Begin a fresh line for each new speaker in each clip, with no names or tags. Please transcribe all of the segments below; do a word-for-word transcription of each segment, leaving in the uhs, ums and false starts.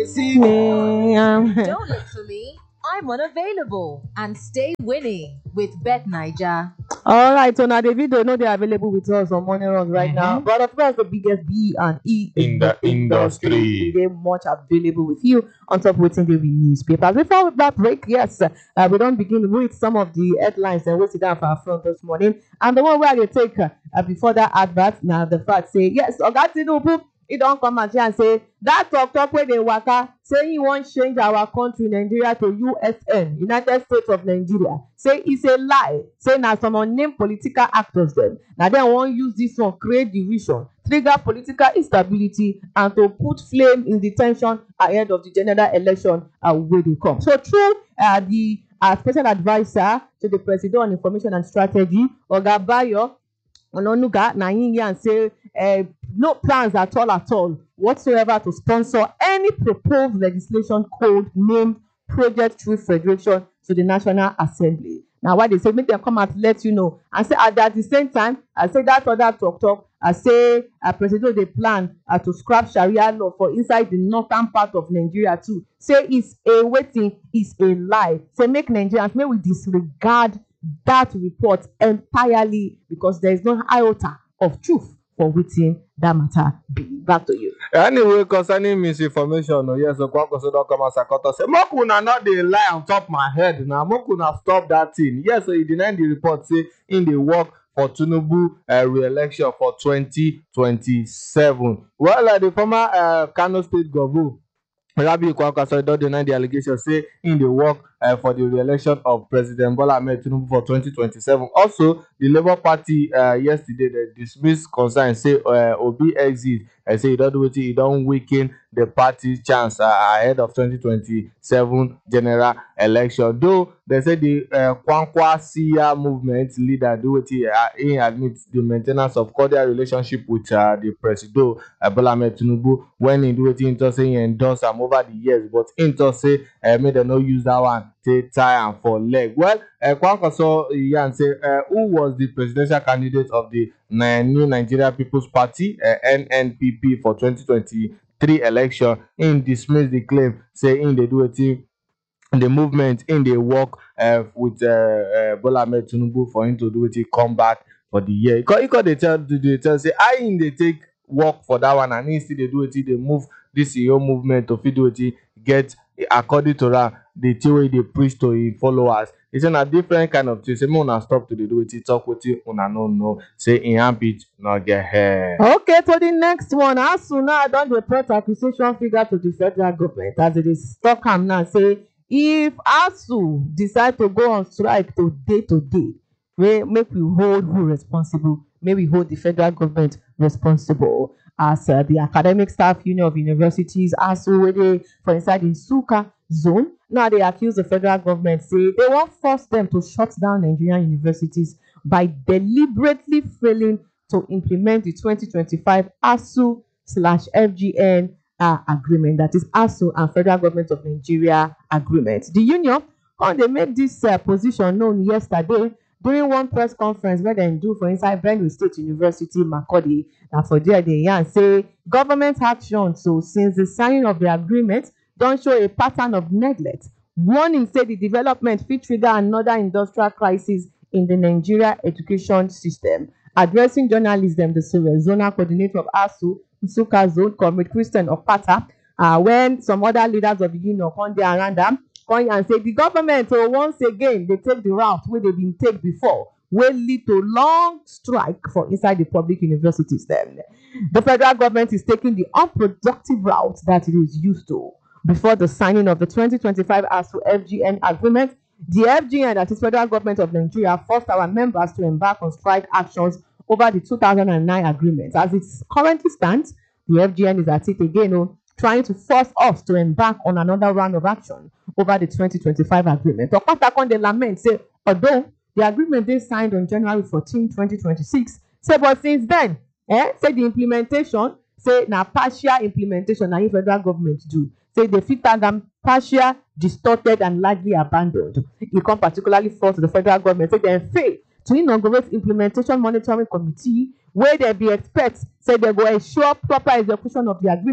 See me. Um,
Don't look for me. I'm unavailable. And stay winning with Bet Niger.
all right, so now the video know they're available with us on Money Runs right now.
Mhm.
But of course, the biggest B and E
In the industry.
They much available with you on top waiting the newspapers. Before we back break, yes, uh, we don't begin with some of the headlines and wait it down for our front this morning. And the one where they take uh, uh, before that advert, now the fact say yes, Oga Tinubu, he don't come and and say that talk talk where they waka say he won't change our country Nigeria to U S N, United States of Nigeria. Say it's a lie. Say now some unnamed political actors them. Now they won't use this one create division, trigger political instability, and to put flame in the tension ahead of the general election uh, where they come. So through uh, the uh, special advisor to the President on Information and Strategy, Oga Bayo Ononuga, na him yan say uh, no plans at all at all whatsoever to sponsor any proposed legislation code named Project True Federation to the National Assembly. Now why they say make them come out let you know and say at, at the same time I say that other talk talk I say uh, President they plan uh, to scrap Sharia law for inside the northern part of Nigeria too. Say it's a waiting, it's a lie. Say make Nigerians may we disregard that report entirely because there is no iota of truth for waiting that matter be. Back to you.
Anyway, concerning misinformation, no, yes, Okwakoso don come as Sakoto say, make una not dey lie on top my head now. Make una stop that thing. Yes, so he denied the report say in the work for Tinubu uh, re-election for twenty twenty-seven. Well, uh, the former uh, Kano State Governor Rabi Kwankwaso don deny the allegation say in the work uh, for the re-election of President Bola Ahmed Tinubu for twenty twenty-seven. Also, the Labour Party uh, yesterday they dismissed concern say uh, Obi exit and say he don do wetin he don weaken the party chance uh, ahead of twenty twenty-seven general election. Though they say the uh, Kwankwasia movement leader do wetin uh, he admit the maintenance of cordial relationship with uh, the President uh, Bola Ahmed Tinubu when he do wetin he talk say he endorse am over the years, but he talk say uh, make dem no use that one take tie am for leg. Well, uh, Kwankwaso yan say uh, who was the presidential candidate of the uh, New Nigeria People's Party uh, N N P P for twenty twenty-three election. In dismiss the claim say in dey do wetin the movement in the work uh, with uh, uh, Bola Ahmed Tinubu for him to do wetin come back for the year. He come he come dey tell dey tell say how him dey take work for that one and him still dey do wetin dey move this E O movement to fit do wetin get according to am the thing wey dey preach to him followers. He say na different kind of thing. Say make una stop to dey do wetin talk wetin una no know. Say im armpit no get hair.
Okay, to the next one. As soon as I don report accusation figure to the federal government as it is stuck am now say if ASUU decide to go on strike today today, we make we hold who responsible, may we hold the federal government responsible. As uh, the Academic Staff Union of Universities, ASUU, wey dey for inside the Nsukka zone, now they accuse the federal government say they wan force them to shut down Nigerian universities by deliberately failing to implement the twenty twenty-five ASUU slash F G N uh, agreement, that is ASUU and Federal Government of Nigeria agreement. The union, when they made this uh, position known yesterday during one press conference where dem do for inside Benue State University, Makurdi. Na for there dey yarn say government action so since the signing of the agreement don show a pattern of neglect, warning say the development fit trigger another industrial crisis in the Nigeria education system. Addressing journalists dem, the zonal coordinator of ASUU Nsukka Zone, Comrade Christian Okpata, uh, when some other leaders of the union come there around am, come and say the government oh, once again they take the route wey they been take before, will lead to long strike for inside the public universities. Then the federal government is taking the unproductive route that it is used to. Before the signing of the twenty twenty-five ASUU F G N agreement, the F G N, that is Federal Government of Nigeria, forced our members to embark on strike actions over the two thousand nine agreement. As it currently stands, the F G N is at it again, oh, trying to force us to embark on another round of action over the twenty twenty-five agreement. Okpata con dey lament say although the agreement they signed on January fourteenth, twenty twenty-six, say but since then, eh, say the implementation, say na partial implementation na im federal government do. Say they fit tag am partial, distorted, and largely abandoned. E come particularly force the federal government say dem fail to inaugurate implementation monitoring committee where they be expect say they go ensure proper execution of the agreement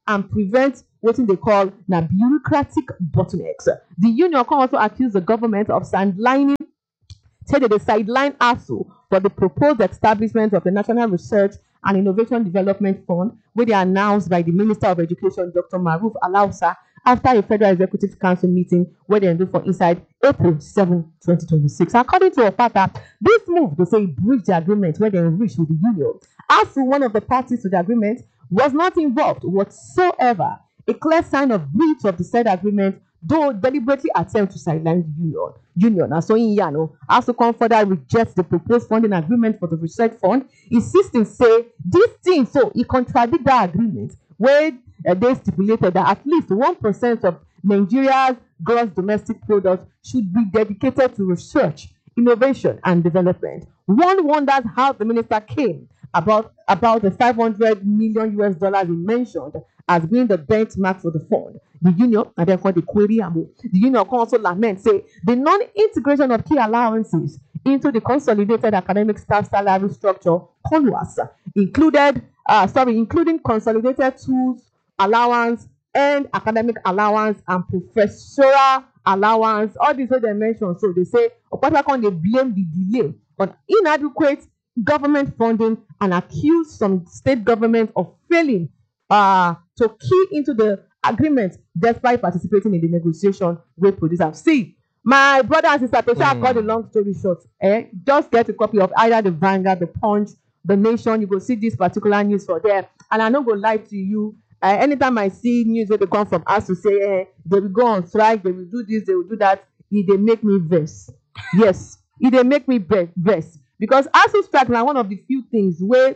and prevent wetin dey call na bureaucratic bottlenecks. The union can also accuse the government of sidelining say they dey sideline ASUU for the proposed establishment of the National Research and Innovation Development Fund, wey dey announced by the Minister of Education, Doctor Maruf Alausa, after a Federal Executive Council meeting wey dem do for inside April seventh, twenty twenty-six. According to Opata, this move dey say e breach the agreement wey dem reach with the union. ASUU, one of the parties to the agreement, was not involved whatsoever. A clear sign of breach of the said agreement, though deliberately attempt to sideline the union. Union, and so in Yano, ASUU come further rejects the proposed funding agreement for the research fund, insisting say this thing so it contradict that agreement where uh, they stipulated that at least one percent of Nigeria's gross domestic product should be dedicated to research, innovation, and development. One wonders how the minister came about about the five hundred million U S dollars he mentioned as being the benchmark for the fund. The union, and then called the query, the union can also lament, say, the non-integration of key allowances into the consolidated academic staff salary structure, CONUAS, included, uh, sorry, including consolidated tools allowance and academic allowance and professorial allowance. All these what they mentioned. So they say, Opata they blame the delay on inadequate government funding and accuse some state government of failing uh, to key into the agreement despite participating in the negotiation with producers. See, my brother and sister, to mm. cut the long story short, eh, just get a copy of either the Vanguard, the Punch, the Nation. You go see this particular news for there. And I no go lie to you. Uh, anytime I see news where they come from us to say, eh, they will go on strike, they will do this, they will do that, it they make me vex. Yes, it they make me vex. Because ASUU strike now one of the few things where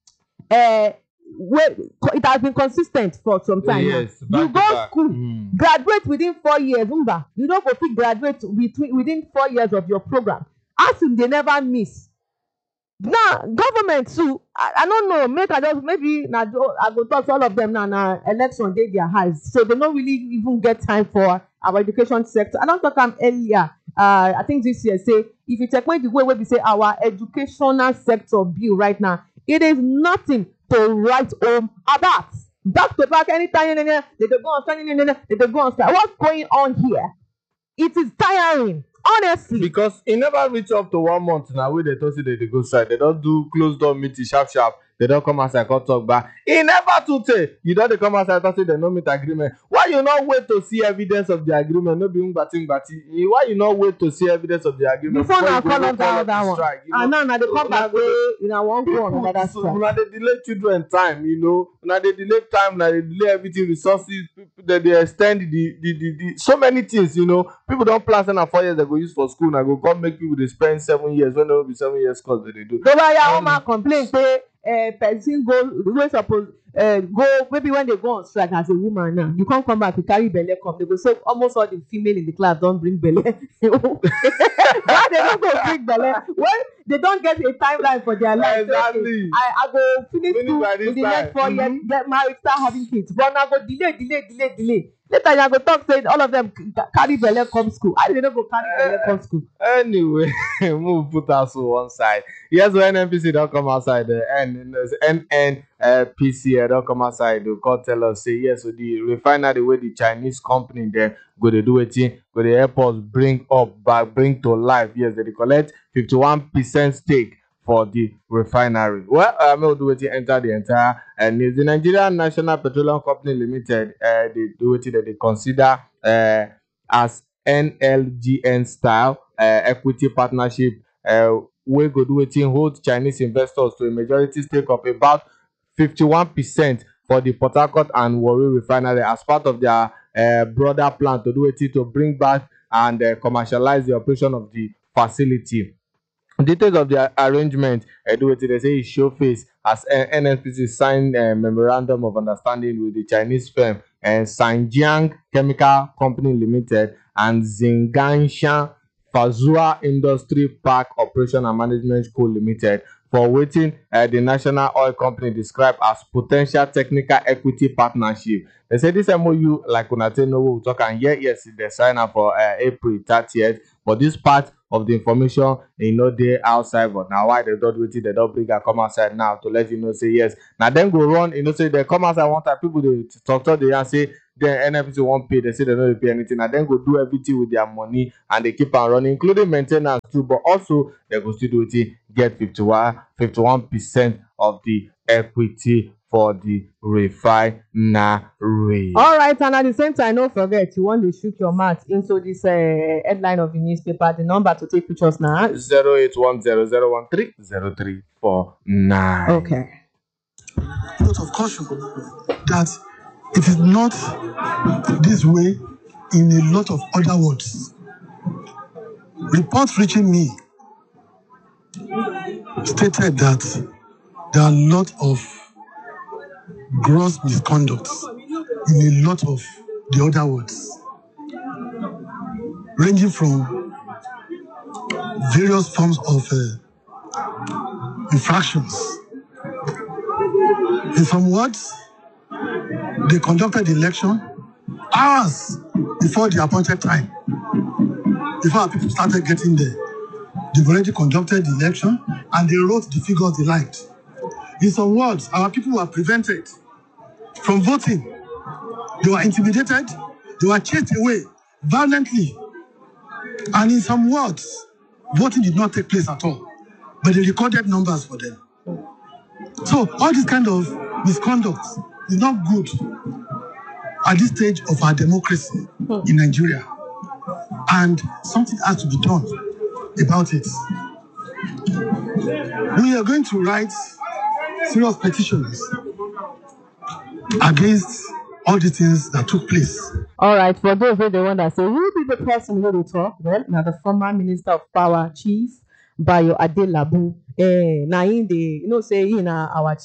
uh, where it has been consistent for some time.
Yes,
now. You go
back.
school,
mm.
graduate within four years. Umba, you don't go to graduate between within four years of your program. ASUU they never miss. Now government too, I, I don't know. Make I just maybe now I go talk to all of them now. Now election day their highs, so they don't really even get time for our education sector. I don't talk them earlier. Uh, I think this year say if you check the way where we say our educational sector bill right now, it is nothing to write home about. Back to back, anytime they go on strike, they go on strike. What's going on here? It is tiring, honestly.
Because it never reach up to one month now. Where they told you they, they go strike, they don't do closed door meeting sharp sharp. They don't come outside and talk back. It never to say you don't come outside and say they no meet agreement. Why you not wait to see evidence of the agreement? No be umbating bati. Why you not wait to see evidence of the agreement
before now call us that other one?
Strike, you know?
And now now they come back say you know one go on another strike.
Now they delay children time, you know. Now they delay time. Now they delay everything, resources. People that they extend the, the the the so many things, you know. People don't plan say four years they go use for school. Now go come make people they spend seven years when they will be seven years course that they do.
So why your woman complain say? Uh, person go wey suppose uh, go maybe when they go on strike as a woman now you can't come back to carry belle come they go say almost all the female in the class don't bring belle. Why they don't go bring belle? Well, they don't get a timeline for their life.
Exactly.
Okay, I I go finish school in the next four
mm-hmm.
years, get married, start having kids. But now go delay, delay, delay, delay. Later you go talk say all of them carry belle come school. I didn't go carry belle come school.
Anyway, move put us to one side. Yes, when N N P C don't come outside, the N N P C don't come outside. They come tell us say yes, so the refinery where the Chinese company there go they do it, go the airports bring up back, bring to life. Yes, they collect fifty-one percent stake for the refinery. Well, I'm going to do it to enter the entire and it's the Nigerian National Petroleum Company Limited. Uh, they do it that they consider uh, as N L G N style uh, equity partnership. Uh, we go do it in hold Chinese investors to a majority stake of about fifty-one percent for the Port Harcourt and Warri refinery as part of their uh, broader plan to do it to bring back and uh, commercialize the operation of the facility. Details of the arrangement, uh, do it, they say it show face as uh, N N P C signed a memorandum of understanding with the Chinese firm and uh, Sanjiang Chemical Company Limited and Zinganshan Fazua Industry Park Operation and Management Co. Limited for waiting uh, the National Oil Company described as potential technical equity partnership. They say this M O U, like Unate no we talk and yeah, yes, they sign up for uh, April thirtieth, but this part of the information e no dey outside, but na why dem don do wetin dem don bring am come outside now to let you know say yes na dem go run. You know say dem come outside one time, people dey talk talk dey yarn say dem N N P C wan pay, dem say dem no dey pay anything, na dem go do everything with their money and dey keep am running, including main ten ance too, but also dem go still do wetin get fifty-one fifty-one percent of the equity for the refinery.
All right, and at the same time, don't forget, you want to shoot your mouth into this uh, headline of the newspaper. The number to take pictures now:
zero eight one zero zero one three zero three four nine.
Okay.
Note of caution that it is not this way in a lot of other words. Reports reaching me stated that there are a lot of gross misconduct in a lot of the other words, ranging from various forms of uh, infractions. In some words, they conducted the election hours before the appointed time. Before our people started getting there, they've already conducted the election and they wrote the figures they liked. In some words, our people were prevented from voting. They were intimidated, they were chased away violently. And in some words, voting did not take place at all, but they recorded numbers for them. So all this kind of misconduct is not good at this stage of our democracy in Nigeria. And something has to be done about it. We are going to write serious petitions against all the things that took place.
All right, for those who they wonder, say who be the person who they talk? Well, now the former Minister of Power, Chief Bayo Adelabu. Eh, now in the you know say in our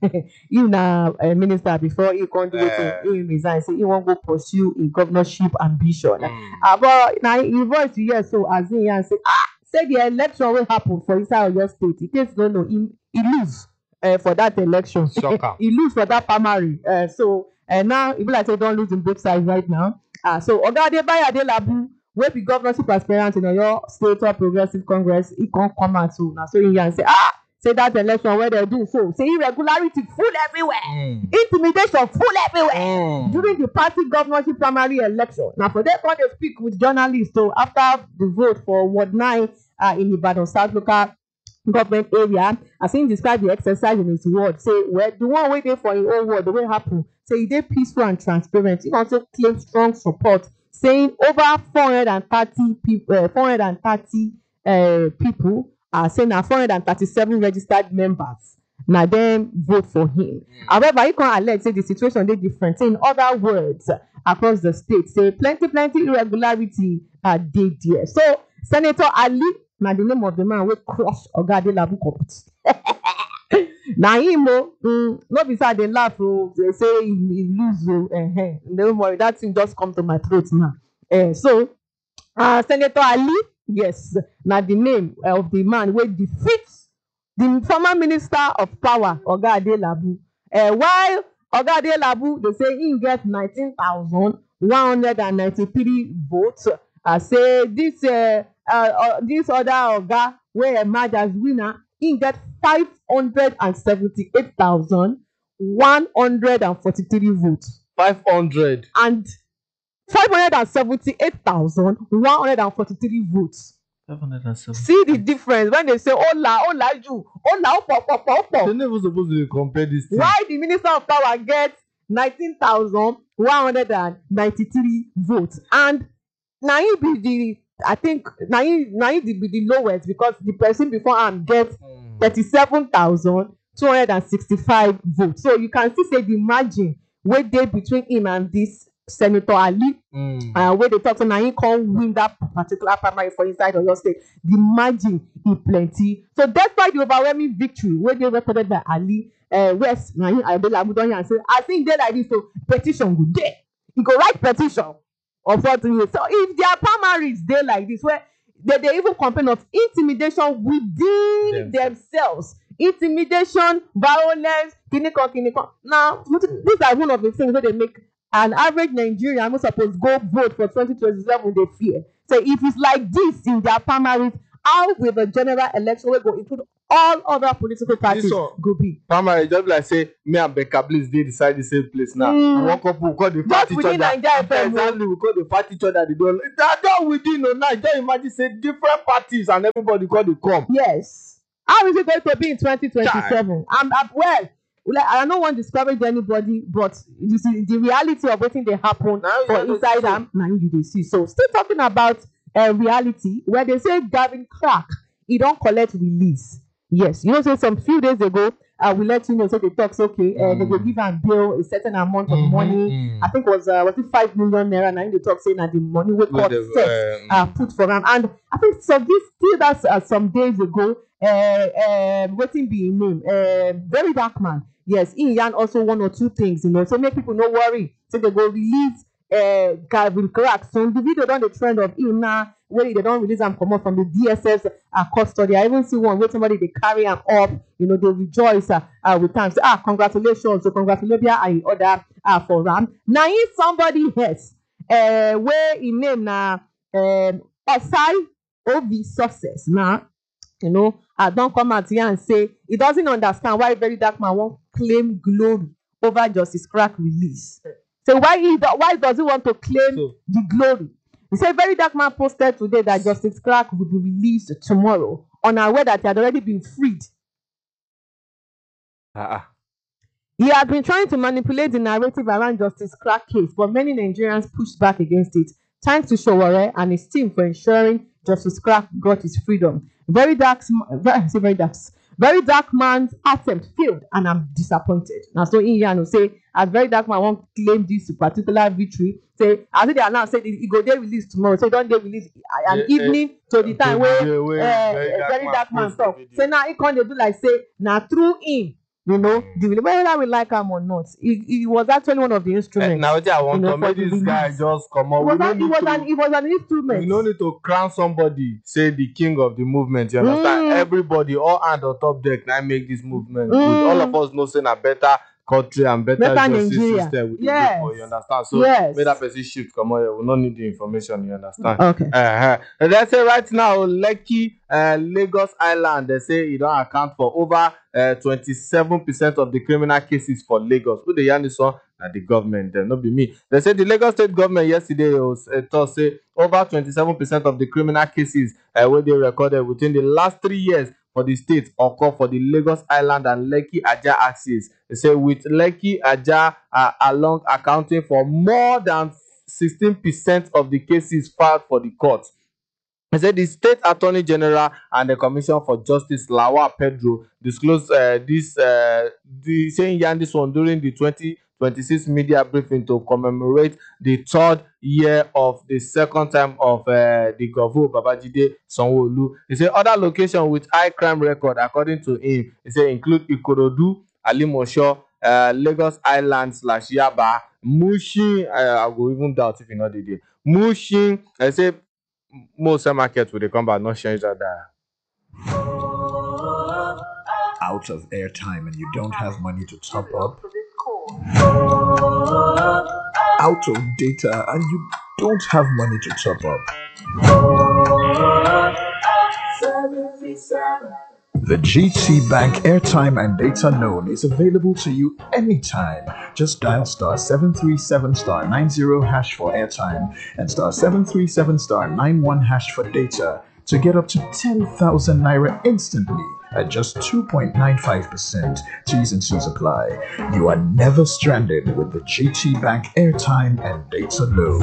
in a uh, minister before he can do it, he resign. Say he won't go pursue a governorship ambition. Mm. Uh, but now he voice yes, so as in and say ah, say the election will happen for inside of your state. In case you don't know, he, he lose uh, for that election. He lose for that primary. Uh, so and uh, now even like say don't lose in both sides right now. Uh, so Oga Adebayo Adelabu, wey be governorship aspirant in Oyo State Progressive Congress, he can't come out too. Now so he can say ah, say that election where they do so. Say irregularity full everywhere, mm. intimidation full everywhere mm. during the party governorship primary election. Now for that, when they speak with journalists, so after the vote for Ward nine uh, in Ibadan South local government area, as he described the exercise in his word, say well the one waiting for his own word, the way happen, say they peaceful and transparent. He also claimed strong support, saying over four hundred thirty people, uh, four hundred thirty uh, people are saying now four hundred thirty-seven registered members. Now them vote for him. Mm. However, he can allege say the situation they different. Say in other words, across the state, say plenty, plenty irregularity are uh, there. So Senator Ali, now the name of the man will crush Oga Adelabu company. Now him, mm, no beside they laugh, oh, they say he, he lose, oh, uh-huh. Don't worry, that thing just come to my throat now. Uh, so, uh, Senator Ali, yes, now the name of the man will defeat the former Minister of Power, Oga Adelabu. Uh, while Oga Adelabu, they say he get nineteen thousand one hundred ninety-three votes. I uh, say this, uh, uh, uh, this other Oga will emerge as winner. He get five hundred seventy-eight thousand one hundred forty-three votes.
Five hundred
and five hundred seventy-eight thousand one hundred forty-three votes.
Five hundred seventy.
See the difference when they say "Ola, Ola, you, Ola, opo, opo, opo."
They're never supposed to compare this thing.
Why the Minister of Power gets nineteen thousand one hundred ninety-three votes, and now he be the I think now he now he be the lowest because the person before him gets mm. thirty-seven thousand two hundred sixty-five votes. So you can see say the margin where they between him and this Senator Ali, mm. uh, where they talk to now he can't win that particular primary for inside of your state. The margin is plenty. So despite the overwhelming victory where they recorded by Ali, uh, West now he Adelabu don and say I think they like this. So petition go there. You go write petition. Unfortunately, so if their primaries they like this, where they, they even complain of intimidation within yeah. themselves, intimidation, violence, kinikon, kinikon. Now, these are one of the things that they make an average Nigerian who suppose go vote for twenty twenty-seven. They fear. So if it's like this in their primaries, how will the general election wey go include all other political parties
one,
go be?
primary just be like say me and Becca Bliss dey decide the same place now.
Mm.
One couple we call dey
Just
fight each
within
other.
Naija F M o.
Exactly, we call dey fight each other. They do that that within o now. Just imagine say different parties and everybody call dey come.
Yes. How is it going to be in twenty twenty-seven? I'm, I'm well. Like, I don't want to discourage anybody, but you see, the reality of wetin dey happen
Now you
for
dey
inside
see.
am, na you dey see. So, still talking about uh, reality, where they say Gavin Crack, he don collect release. Yes, you know, say some few days ago, uh, we let you know, so they talk, so, okay, uh,
Mm.
they go give am bail a certain amount of
Mhm,
money.
mm.
I think was uh, was it five million naira? Now they talk saying that the money wey
With
court
the,
set
um,
uh, put for am. And I think so this still that's uh, some days ago, uh, um, wetin be him name? Uh, very dark man. Yes, he yarn also one or two things, you know, so make people no worry. So they go release uh, Gavin Crack. So the video don the trend of him now, where they don't release am comot from the D S S uh, custody. I even see one where somebody they carry am up, you know, they rejoice uh, uh, with time. Say, ah, congratulations, so congratulations, and other uh, for Ram. Now, if somebody else, uh, where he name na um, Osai Ovi Success now. You know, I don't come out here and say he doesn't understand why very dark man won't claim glory over Justice Crack release. So why he do- why does he want to claim
So-
the glory? He said very dark man posted today that Justice Crack will be released tomorrow, unaware that he had already been freed.
Uh-uh.
He had been trying to manipulate the narrative around Justice Crack case, but many Nigerians pushed back against it. Thanks to Showore and his team for ensuring Justice Crack got his freedom. Very dark, sm- very, I say very dark, very dark man's attempt failed, and I'm disappointed. Now, so Ian will say, as very dark man won't claim this particular victory. Say, as they announce, say he go dey release tomorrow. So don't they release an
Yeah,
evening to the time
to
where
the way
uh,
Very Dark
very
Man
dark man
post the
talk.
video.
So now he can't do like say now through him. You know, the whether we like him or not, he, he was actually one of the
Eh,
instruments.
now wetin I want
you know,
to make
for the
this guy
release.
just come
It
out. We
was,
no
an, it,
need
was
to.
an, it was an instrument.
You no need to crown somebody, say the king of the movement. You understand?
Mm.
Everybody, all hand on top deck, now make this movement good.
Mm.
All of us know say na better country and better,
Better
justice
Nigeria.
system. We dey
Yes.
go for, you understand? So
Yes.
make that person shift come on here. We don't need the information. You understand?
Okay.
Uh-huh. And they say right now, Lekki, uh, Lagos Island, they say it don't account for over uh, twenty-seven percent of the criminal cases for Lagos. Who they yarn this one? Na the government, dem, no be me. They say the Lagos State government yesterday was uh, told say over twenty-seven percent of the criminal cases uh, wey dey recorded within the last three years for the state occur for the Lagos Island and Lekki Ajah axis. They say with Lekki Ajah uh, along accounting for more than sixteen percent of the cases filed for the court. They said the State Attorney General and the Commission for Justice Lawal Pedro disclosed uh, this, uh, the saying yarn this one during the twenty twenty-six media briefing to commemorate the third year of the second time of uh, the Governor Babajide Sanwo-Olu. He said other locations with high crime record, according to him, he said include Ikorodu, Alimosho, uh, Lagos Island slash Yaba, Mushin. Uh, I go even doubt if you know the day. Mushin. I say most markets will they come back not change that. that.
Out of airtime and you don't have money to top up, out of data and you don't have money to top up. The G T Bank airtime and data loan is available to you anytime. Just dial star seven three seven star nine zero hash for airtime and star seven three seven star nine one hash for data to get up to ten thousand naira instantly at just two point nine five percent. T's and C's apply. You are never stranded with the G T Bank airtime and data loan.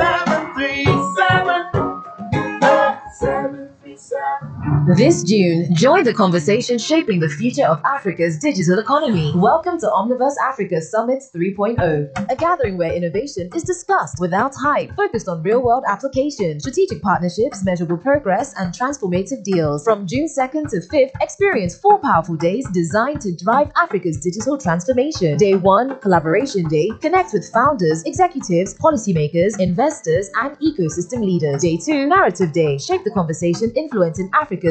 This June, join the conversation shaping the future of Africa's digital economy. Welcome to Omniverse Africa Summit three point oh, a gathering where innovation is discussed without hype, focused on real-world applications, strategic partnerships, measurable progress, and transformative deals. From June second to fifth, experience four powerful days designed to drive Africa's digital transformation. Day one, Collaboration Day. Connect with founders, executives, policymakers, investors, and ecosystem leaders. Day two, Narrative Day. Shape the conversation influencing Africa's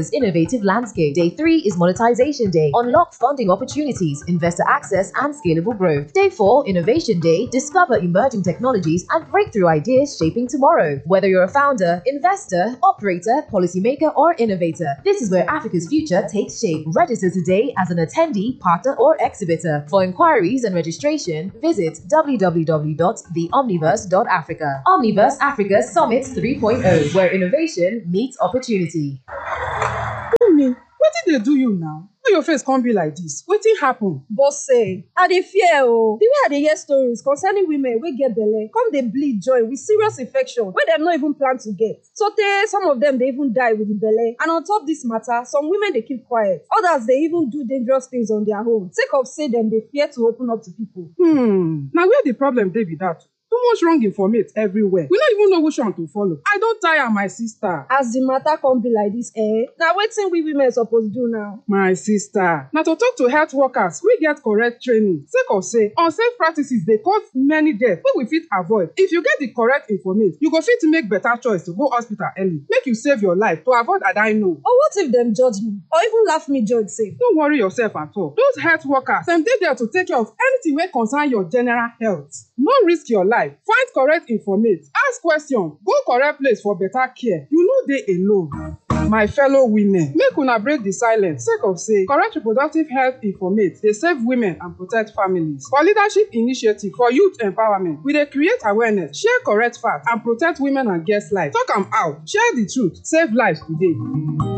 Africa's innovative landscape. Day three is monetization day. Unlock funding opportunities, investor access, and scalable growth. Day four, innovation day. Discover emerging technologies and breakthrough ideas shaping tomorrow. Whether you're a founder, investor, operator, policymaker, or innovator, this is where Africa's future takes shape. Register today as an attendee, partner, or exhibitor. For inquiries and registration, visit w w w dot the omniverse dot africa. Omniverse Africa Summit three point oh, where innovation meets opportunity.
Mummy, wetin dey do you now? Why your face come be like this? Wetin happen?
Boss say, I dey fear o. The way I dey hear stories concerning women wey get belle come dey bleed join with serious infection wey dem no even plan to get. Sotey some of dem dey even die with the belle. And on top this matter, some women dey keep quiet. Others dey even do dangerous things on their own sake of say dem dey fear to open up to people.
Hmm, na where the problem dey be that? Too much wrong informate everywhere. We no even know which one to follow. I don tire, my sister.
As the matter come be like this, eh? Na wetin we women suppose do now?
My sister, na to talk to health workers wey get correct training sake of say unsafe practices dey cause many deaths wey we fit avoid. If you get the correct informate, you go fit make better choice to go hospital early make you save your life to avoid adaino.
Or what if dem judge me or even laugh me join sef?
No worry yourself at all. Those health workers, dem dey there to take care of anything wey concern your general health. No risk your life. Find correct informate, ask question, go correct place for better care. You no dey alone. My fellow women, make una break the silence sake of say correct reproductive health informate dey save women and protect families. For Leadership Initiative for Youth Empowerment, we dey create awareness, share correct facts, and protect women and girls' lives. Talk am out, share the truth, save lives today.